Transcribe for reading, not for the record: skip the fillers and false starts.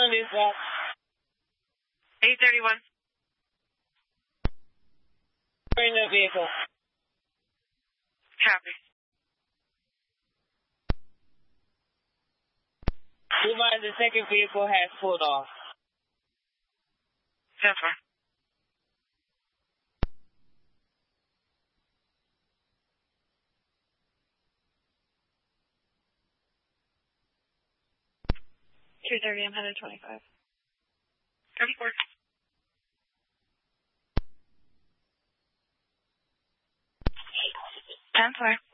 on dispatch. 831. Bring the vehicle. Copy. We mind the second vehicle has pulled off. 10-4. I'm headed 25. 34. 10-4.